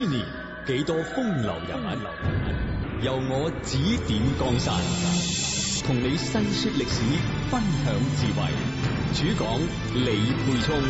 年幾多風流人物，由我指點江山，同你細說歷史，分享智慧。主講李沛聰。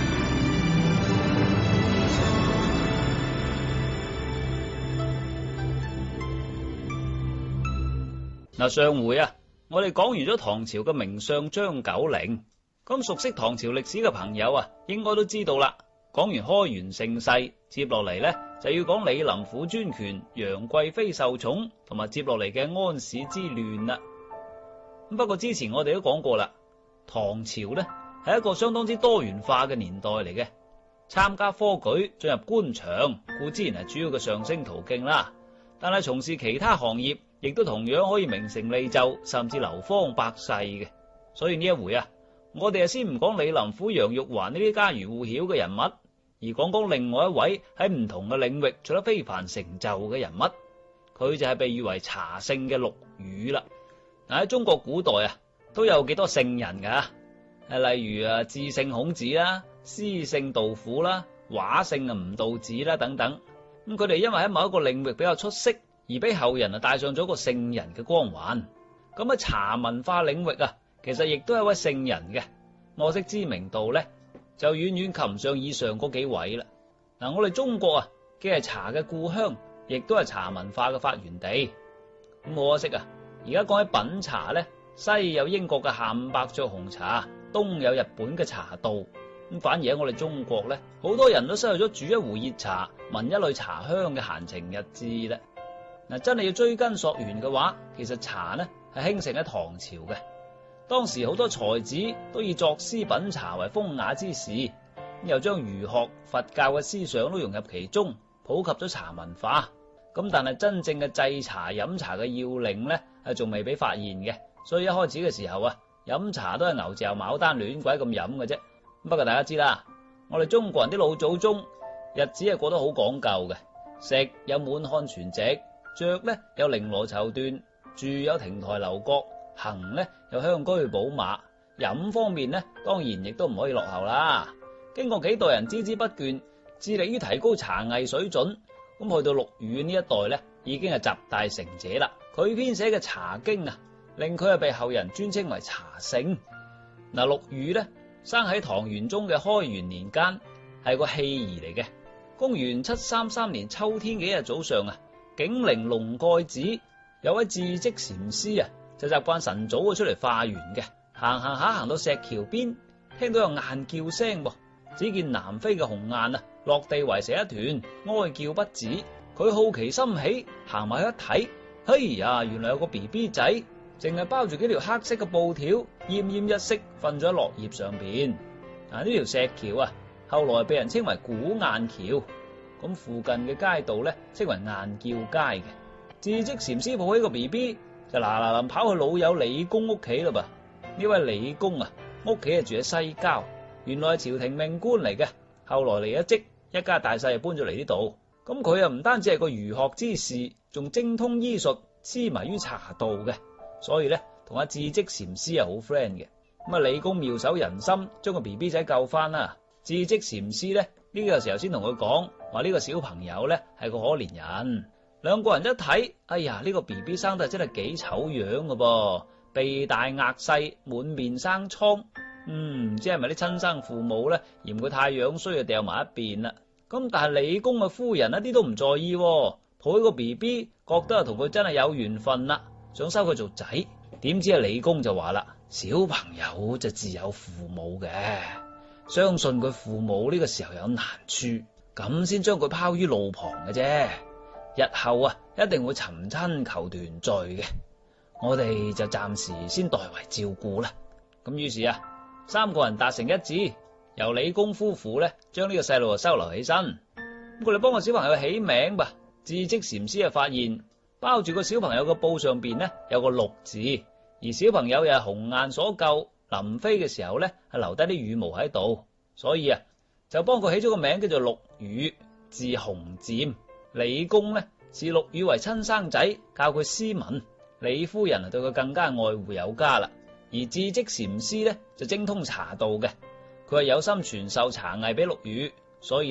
嗱，上回啊，我哋講完咗唐朝嘅名相張九齡，咁熟悉唐朝歷史嘅朋友啊，應該都知道啦。講完開元盛世，接落嚟呢，就要講李林甫專權、楊貴妃受寵，同埋接落嚟嘅安史之亂啦。不過之前我哋都講過啦，唐朝呢係一個相當之多元化嘅年代嚟嘅，參加科舉進入官場固之然係主要嘅上升途徑啦，但係從事其他行業亦都同樣可以名成利就，甚至流芳百世嘅。所以呢一回啊，我哋先唔講李林甫、楊玉環呢啲家喻戶曉嘅人物，而講講另外一位喺唔同嘅領域取得非凡成就嘅人物，佢就係被譽為茶聖嘅陸羽啦。嗱，喺中國古代啊，都有幾多聖人噶，例如智聖孔子啦、詩聖杜甫啦、畫聖吳道子啦等等。咁佢哋因為喺某一個領域比較出色，而俾後人帶上咗個聖人嘅光環。咁喺茶文化領域啊，其實亦都係一位聖人嘅，可惜知名度呢，就遠遠及唔上以上嗰幾位啦。嗱，我哋中國啊，既係茶嘅故鄉，亦都係茶文化嘅發源地。咁可惜啊，而家講起品茶呢，西有英國嘅下午伯爵紅茶，東有日本嘅茶道。咁反而喺我哋中國呢，好多人都失去咗煮一壺熱茶、聞一縷茶香嘅閒情逸致啦。嗱，真係要追根溯源嘅話，其實茶呢係興盛喺唐朝嘅。當時好多才子都以作詩品茶為風雅之事，又將儒學、佛教嘅思想都融入其中，普及咗茶文化。咁但係真正嘅製茶飲茶嘅要領呢，係仲未俾發現嘅。所以一開始嘅時候啊，飲茶都係牛嚼牡丹亂鬼咁飲嘅啫。不過大家知啦，我哋中國人啲老祖宗日子係過得好講究嘅，食有滿漢全席，着呢有綾羅綢緞，住有亭台樓閣，行呢有香居寶馬，飲方面呢當然亦都唔可以落後啦。經過幾代人孜孜不倦，致力於提高茶藝水準，咁去到陸羽呢一代呢，已經係集大成者啦。佢編寫嘅《茶經》啊，令佢係被後人尊稱為茶聖。嗱，陸羽呢生喺唐玄宗嘅開元年間，係個棄兒嚟嘅。公元733年秋天嘅一日早上啊，景陵龍蓋寺有位智積禪師啊，就習慣晨早出嚟化緣嘅。行下行到石橋邊，聽到有雁叫聲噃，只見南飛嘅鴻雁啊，落地圍成一團，哀叫不止。佢好奇心起，行埋去一睇，嘿呀，原來有個 BB 仔，淨係包住幾條黑色嘅布條，奄奄一息瞓咗喺落葉上邊。呢條石橋啊，後來被人稱為古雁橋。咁附近嘅街道咧，稱為雁叫街嘅。智積禪師抱起個 BB，就嗱跑去老友李公屋企啦噃。呢位李公啊，屋企係住喺西郊，原來係朝廷命官嚟嘅，後來離咗職，一家大細就搬咗嚟呢度。咁佢又唔單止係個儒學之士，仲精通醫術，痴迷於茶道嘅，所以咧同阿智積禪師係好 friend 嘅。咁李公妙手仁心，將個 BB 仔救翻啦。智積禪師咧呢個時候先同佢講話，呢個小朋友咧係個可憐人。兩個人一睇，哎呀，呢個 BB 生得真係幾醜樣噶噃，鼻大額細，滿面生瘡。唔知係咪啲親生父母咧嫌佢太樣衰，就掉埋一邊啦。咁但係李公嘅夫人一啲都唔在意，抱起個 BB，覺得同佢真係有緣分啦，想收佢做仔。點知李公就話啦，小朋友就自有父母嘅，相信佢父母呢個時候有難處，咁先將佢拋於路旁嘅啫。日後啊，一定會尋親求團聚嘅。我哋就暫時先代為照顧啦。咁於是啊，三個人達成一致，由李公夫婦咧將呢個細路就收留起身。咁佢哋幫個小朋友起名吧。智積禪師啊發現包住個小朋友嘅布上邊呢有個陸字，而小朋友又係鴻雁所救，臨飛嘅時候咧係留低啲羽毛喺度，所以啊就幫佢起咗個名叫做陸羽，字鴻漸。李公呢視陸羽為親生仔，教佢詩文。李夫人對佢更加愛護有加啦。而智積禪師呢就精通茶道嘅，佢係有心傳授茶藝俾陸羽，所以呢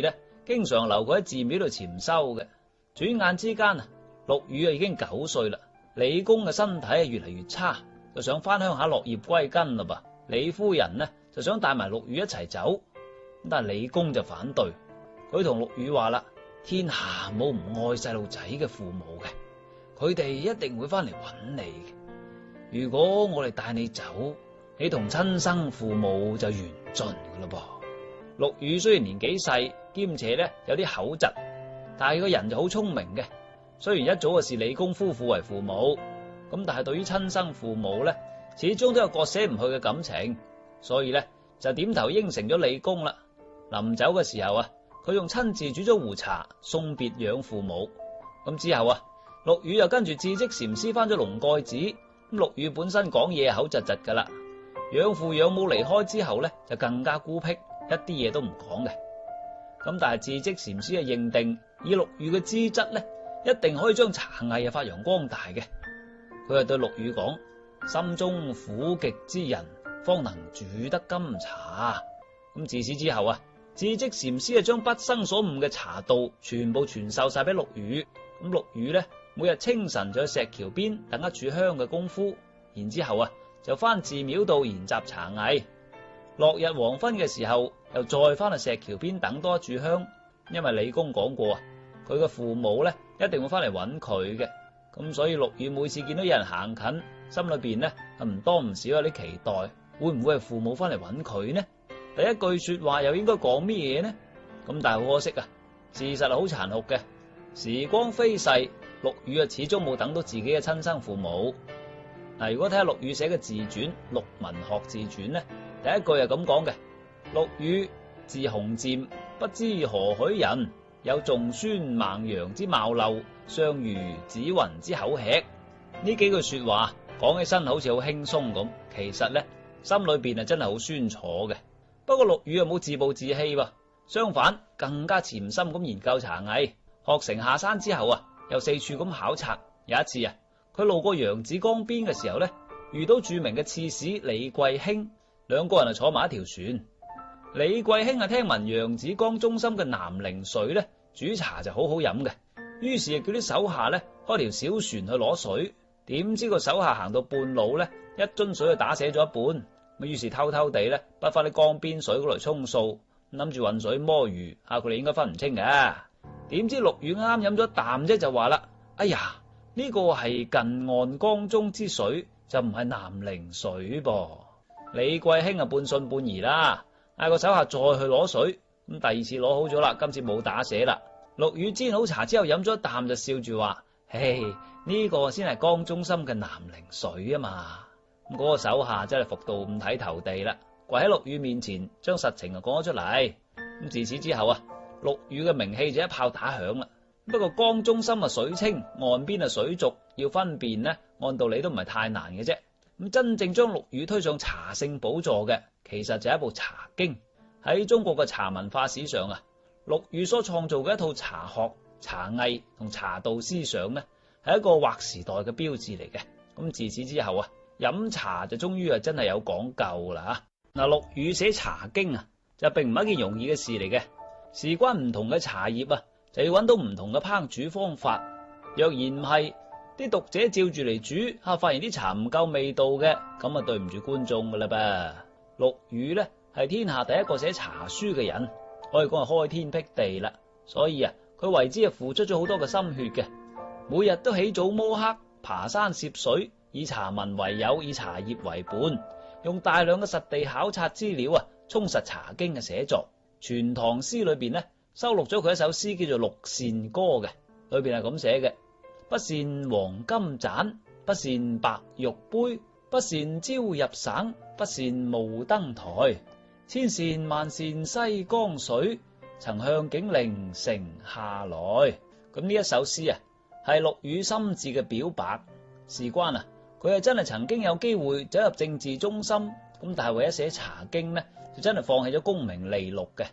經常留佢喺寺廟度潛修嘅。轉眼之間啊，陸羽啊已經9歲啦。李公嘅身體係越嚟越差，就想翻鄉下落葉歸根啦噃。李夫人呢就想帶埋陸羽一齊走，但係李公就反對。佢同陸羽話啦：天下冇唔愛細路仔嘅父母嘅，佢哋一定會翻嚟揾你嘅。如果我哋帶你走，你同親生父母就完盡噶啦噃。陸羽雖然年紀細，兼且咧有啲口疾，但係個人就好聰明嘅。雖然一早就視李公夫婦為父母，咁但係對於親生父母咧，始終都有割捨唔去嘅感情，所以咧就點頭應承咗李公啦。臨走嘅時候啊，佢仲親自煮咗壺茶送別養父母。咁之後啊，陸羽又跟住智積禪師翻咗龍蓋寺。咁陸羽本身講嘢口窒窒噶啦，養父養母離開之後咧，就更加孤僻，一啲嘢都唔講嘅。咁但係智積禪師啊認定，以陸羽嘅資質咧，一定可以將茶藝啊發揚光大嘅。佢就對陸羽講：心中苦極之人，方能煮得甘茶。咁自此之後啊，智積禪師啊將畢生所悟嘅茶道全部傳授晒俾陸羽。咁陸羽咧，每日清晨就去石橋邊等一炷香嘅功夫，然之後啊就翻寺廟度研習茶藝。落日黃昏嘅時候，又再翻去石橋邊等多一炷香。因為李公講過啊，佢嘅父母咧一定會翻嚟揾佢嘅。咁所以陸羽每次見到有人行近，心裏邊咧係唔多唔少有啲期待，會唔會係父母翻嚟揾佢呢？第一句說話又應該講咩嘢呢？咁但係好可惜啊，事實係好殘酷嘅。時光飛逝，陸羽啊始終冇等到自己嘅親生父母。嗱，如果睇下陸羽寫嘅自傳《陸文學自傳》呢，第一句係咁講嘅：陸羽字鴻漸，不知何許人，有仲孫孟陽之貌陋，相如子雲之口吃。呢幾句說話講起身好似好輕鬆咁，其實呢心裏邊啊真係好酸楚嘅。不過陸羽又冇自暴自棄喎，相反更加潛心咁研究茶藝。學成下山之後啊，又四處咁考察。有一次啊，佢路過揚子江邊嘅時候呢，遇到著名嘅刺史李貴卿，兩個人啊坐埋一條船。李貴卿啊聽聞揚子江中心嘅南陵水呢煮茶就好好飲嘅，於是叫啲手下呢開條小船去攞水。點知個手下行到半路呢，一樽水就打瀉咗一半。咁於是偷偷地呢撥翻啲江邊水過嚟沖數，諗住渾水摸魚，佢哋應該分唔清嘅。點知陸羽啱飲咗一啖啫，就話啦：哎呀，呢個係近岸江中之水，就唔係南陵水噃。李貴卿啊半信半疑啦，嗌個手下再去攞水。咁第二次攞好咗啦，今次冇打瀉啦。陸羽煎好茶之後飲咗一啖就笑住話：嘿，呢個先係江中心嘅南陵水啊嘛。咁嗰個手下真係服到五體投地啦，跪喺陸羽面前將實情啊講咗出嚟。咁自此之後啊，陸羽嘅名氣就一炮打響啦。不過江中心啊水清，岸邊啊水濁，要分辨呢，按道理都唔係太難嘅啫。咁真正將陸羽推上茶聖寶座嘅，其實就係一部茶經。喺中國嘅茶文化史上啊，陸羽所創造嘅一套茶學、茶藝同茶道思想呢，係一個劃時代嘅標誌嚟嘅。咁自此之後啊，飲茶就終於真係有講究啦吓。嗱，陸羽寫茶經啊，就並唔係一件容易嘅事嚟嘅。事關唔同嘅茶葉啊，就要揾到唔同嘅烹煮方法。若然唔係，啲讀者照住嚟煮，發現啲茶唔夠味道嘅，咁啊對唔住觀眾噶啦噃。陸羽呢係天下第一個寫茶書嘅人，可以講係開天闢地啦。所以啊，佢為之付出咗好多嘅心血嘅，每日都起早摸黑，爬山涉水，以茶文為友，以茶葉為伴，用大量嘅實地考察資料啊，充實茶經嘅寫作。全唐詩裏邊呢，收錄咗佢一首詩叫做《六善歌》嘅，裏邊係咁寫嘅：不羨黃金盞，不羨白玉杯，不羨朝入省，不羨暮登台。千羨萬羨西江水，曾向景陵城下來。咁呢一首詩啊，係陸羽心志嘅表白。事關啊，佢係真係曾經有機會走入政治中心，咁但係為咗寫茶經呢，就真係放棄咗功名利祿嘅。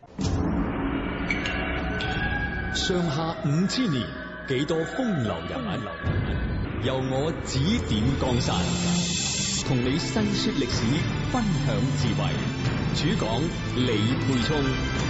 上下5000年，幾多風流人物，由我指點江山，同你細說歷史，分享智慧。主講李沛聰。